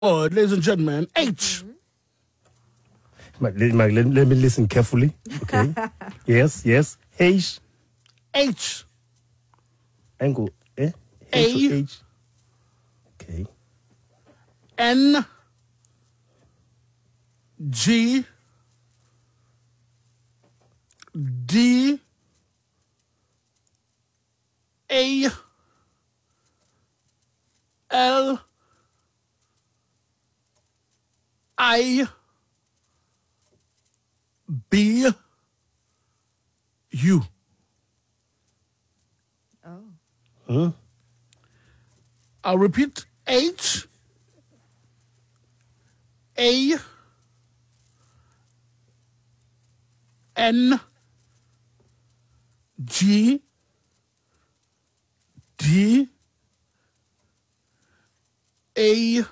word, ladies and gentlemen. H. Let me listen carefully. Okay. Yes. H. H. Angle. A. H. Okay. N. G. D. A. L. I. B. U. Oh. I'll repeat. H. A. N. G. D. A.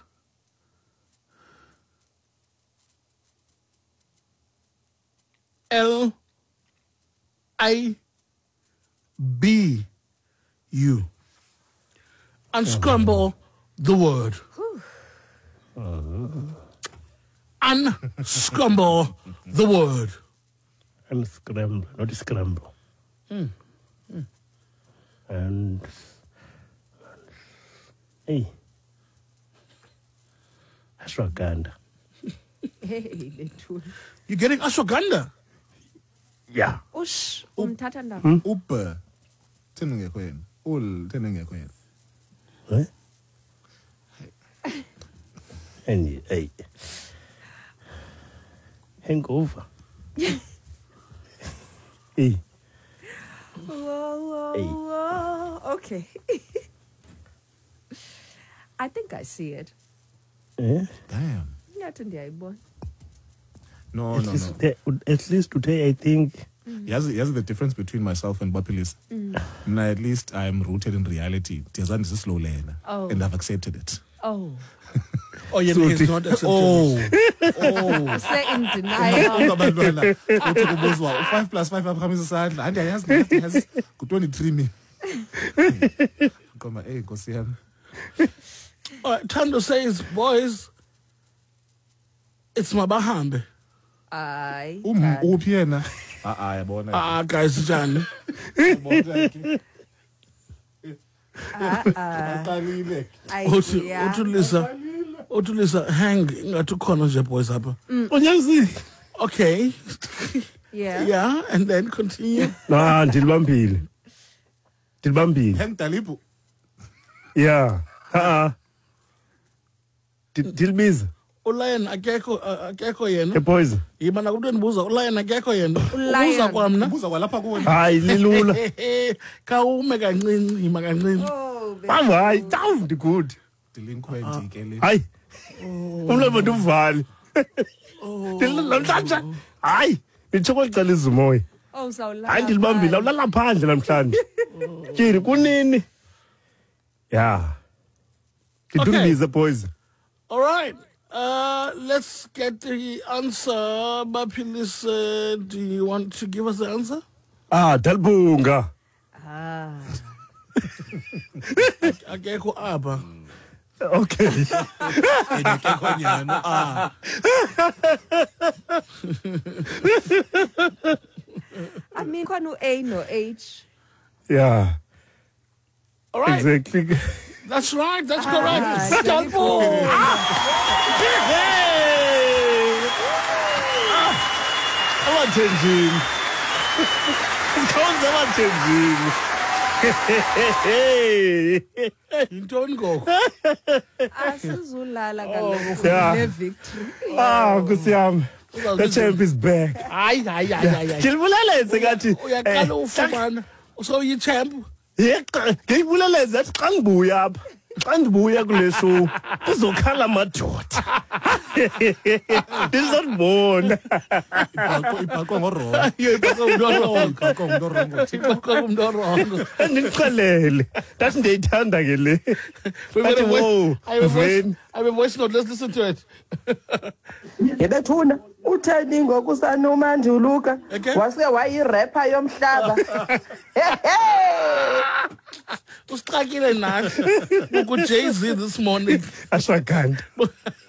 L. I. B. U. Unscramble the word. Unscramble the word. Unscramble, not scramble. And hey, ashwagandha. Hey, lethu. You're getting ashwagandha? Yeah. Ush, umthatha ndaba. Up. Thina ngekho yena. Ul thina ngekho yena. What? And hey, hangover. Hey. Whoa. Okay. I think I see it. Yeah. Damn. Nyathi ndiyayibona. No. At least today, I think. Here's the difference between myself and Bapilis. At least I'm rooted in reality. Tiyazani slow lena. Oh. And I've accepted it. Oh. Oh, yeah, he's not accepting. Say in denial. Abantwana uthi kubuzwa 5 + 5 aphamisa isandla andi ayazi ku-23 mina ngoma Nkosi yami. Tando says, boys, it's mabahambe. Aye. Uphi yena? Yabona. Guys, Jan. Aqalile. Utulisa hang ngathi khona nje boys apha. Okay. Yeah, and then continue. No, ndilibambile. Hang Talibu. Yeah. Dilbiza. uLion akekho yena boys yimana kuthi ndibuza uLion akekho yena ubuza kwamna ubuza kwalapha kuwe hayi lilula khawume kancinci yima kancinci hayi tawundi good delinquent ke le hayi umlemo nduvali namhlanje hayi ngithoko licala izumoya hayi ndilibambile awulala phandle namhlanje kiri kunini yeah ngidumbize boys. All right. Let's get the answer. Bapilis, do you want to give us the answer? Dalbunga. Akekho apha. Okay. akekho nyana I mean kwanu A no H. Yeah. All right. Exactly. That's right. That's correct. Dalbunga. Abathenjini. Sikhonza abathenjini. Intoni go? Asizulala kaloku ne victory. Kusiyami. The champ is back. Hayi. Ngilibuleleze ngathi Uyaqala ufumana. So you champ. Ngilibuleleze athi xa ngibuya apha. Xa ndibuya kule show kuzokhala amadoda. Ndizobona. ibhaqwa ngororo. Ibhaqwa ngumntorongo. Andixelele. Ndathi ndiyayithanda ke le. I have a voice note. Let's listen to it. Yebethuna utheni ngokusanomanduluka wase wayirapper yomhlaba. Usixakile nahle. Ku Jay-Z this morning. Ashwagandha.